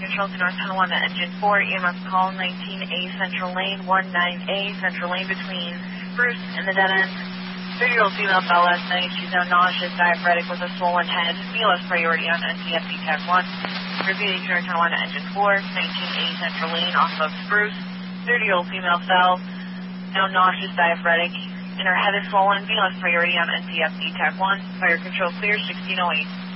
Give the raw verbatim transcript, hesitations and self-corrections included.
control to North Tonawanda Engine four, E M S call nineteen A Central Lane, nineteen A Central Lane between Bruce and the dead end. thirty-year-old female fell last night. She's now nauseous, diaphoretic with a swollen head. B L S priority on N T F B Tech one. Repeating to North Tonawanda Engine four, nineteen A Central Lane off of Spruce. thirty-year-old female fell, now nauseous, diaphoretic, and her head is swollen. B L S priority on N T F B Tech one. Fire control clear, sixteen oh eight.